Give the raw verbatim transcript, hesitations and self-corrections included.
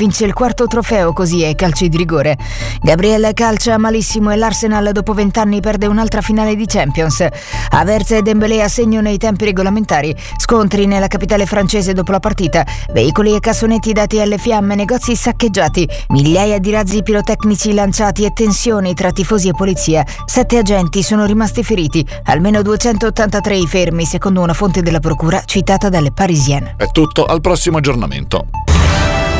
vince il quarto trofeo così ai calci di rigore. Gabriel calcia malissimo e l'Arsenal dopo vent'anni perde un'altra finale di Champions. Havertz e Dembélé a segno nei tempi regolamentari. Scontri nella capitale francese dopo la partita. Veicoli e cassonetti dati alle fiamme, negozi saccheggiati, migliaia di razzi pirotecnici lanciati e tensioni tra tifosi e polizia. Sette agenti sono rimasti feriti, almeno duecentottantatré i fermi, secondo una fonte della procura citata dalle Parisienne. È tutto, al prossimo aggiornamento.